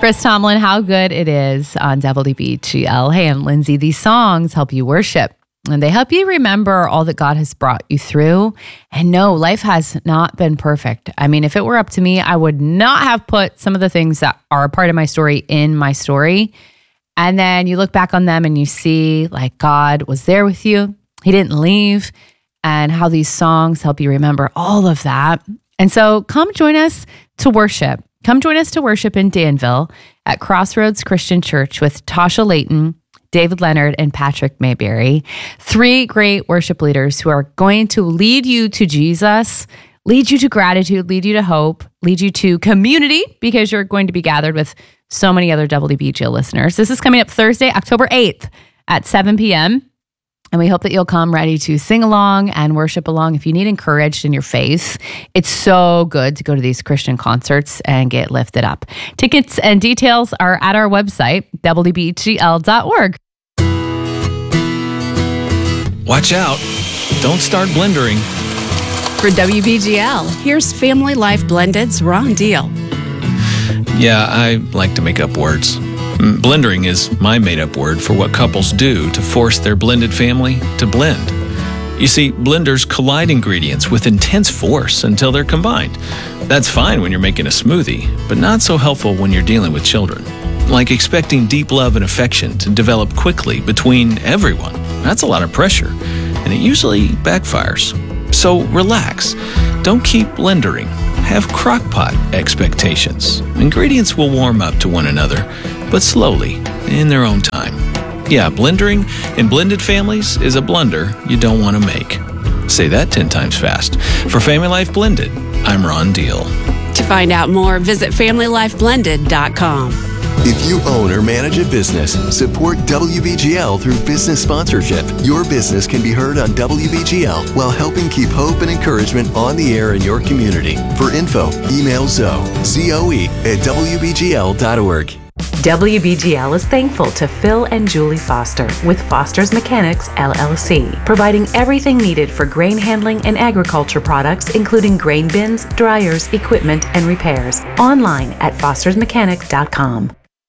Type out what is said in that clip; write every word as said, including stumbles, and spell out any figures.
Chris Tomlin, how good it is on W B G L. Hey, I'm Lindsay. These songs help you worship and they help you remember all that God has brought you through. And no, life has not been perfect. I mean, if it were up to me, I would not have put some of the things that are a part of my story in my story. And then you look back on them and you see like God was there with you. He didn't leave, and how these songs help you remember all of that. And so come join us to worship. Come join us to worship in Danville at Crossroads Christian Church with Tasha Layton, David Leonard, and Patrick Mayberry. Three great worship leaders who are going to lead you to Jesus, lead you to gratitude, lead you to hope, lead you to community, because you're going to be gathered with so many other W B G L listeners. This is coming up Thursday, October eighth at seven p.m. And we hope that you'll come ready to sing along and worship along. If you need encouraged in your faith, it's so good to go to these Christian concerts and get lifted up. Tickets and details are at our website, W B G L dot org. Watch out. Don't start blendering. For W B G L, here's Family Life Blended's Ron Deal. Yeah, I like to make up words. Blendering is my made-up word for what couples do to force their blended family to blend. You see, blenders collide ingredients with intense force until they're combined. That's fine when you're making a smoothie, but not so helpful when you're dealing with children. Like expecting deep love and affection to develop quickly between everyone. That's a lot of pressure, and it usually backfires. So relax. Don't keep blendering. Have crock-pot expectations. Ingredients will warm up to one another, but slowly, in their own time. Yeah, blendering in blended families is a blunder you don't want to make. Say that ten times fast. For Family Life Blended, I'm Ron Deal. To find out more, visit family life blended dot com. If you own or manage a business, support W B G L through business sponsorship. Your business can be heard on W B G L while helping keep hope and encouragement on the air in your community. For info, email Zoe, Z O E, at W B G L dot org. W B G L is thankful to Phil and Julie Foster with Foster's Mechanics, L L C, providing everything needed for grain handling and agriculture products, including grain bins, dryers, equipment, and repairs. Online at fosters mechanics dot com.